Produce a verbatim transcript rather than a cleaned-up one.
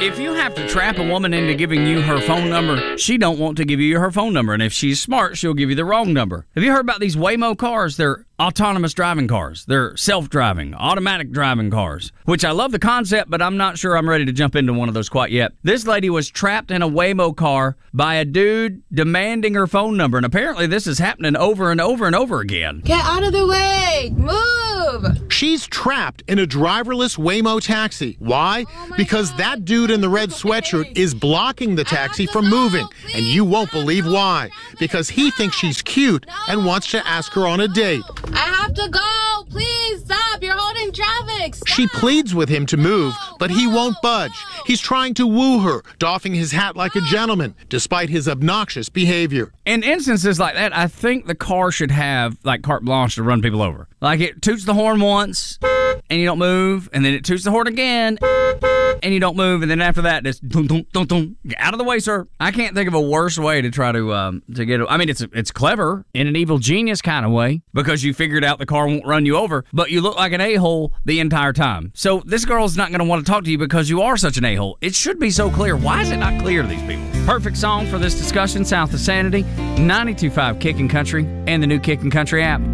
If you have to trap a woman into giving you her phone number, she don't want to give you her phone number. And if she's smart, she'll give you the wrong number. Have you heard about these Waymo cars? They're autonomous driving cars. They're self-driving, automatic driving cars, which I love the concept, but I'm not sure I'm ready to jump into one of those quite yet. This lady was trapped in a Waymo car by a dude demanding her phone number, and apparently this is happening over and over and over again. Get out of the way! Move! She's trapped in a driverless Waymo taxi. Why? Oh because God. that dude in the red sweatshirt is blocking the taxi from moving, please. and you won't believe why. Because he thinks she's cute No. and wants to ask her on a date. I have to go! Please stop! You're holding traffic! Stop. She pleads with him to move, but he won't budge. He's trying to woo her, doffing his hat like a gentleman, despite his obnoxious behavior. In instances like that, I think the car should have, like, carte blanche to run people over. Like, it toots the horn once, and you don't move, and then it toots the horn again, and you don't move, and then after that, it's dun, dun, dun, dun. Get out of the way, sir. I can't think of a worse way to try to um, to get it. I mean, it's it's clever in an evil genius kind of way because you figured out the car won't run you over, but you look like an a-hole the entire time. So this girl's not going to want to talk to you because you are such an a-hole. It should be so clear. Why is it not clear to these people? Perfect song for this discussion, South of Sanity, ninety-two point five Kickin' Country, and the new Kickin' Country app.